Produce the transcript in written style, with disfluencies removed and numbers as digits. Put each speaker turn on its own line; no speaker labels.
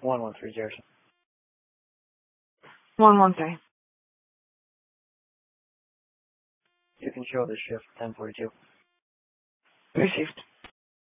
1130.
113.
You can show the shift 1042.
Received.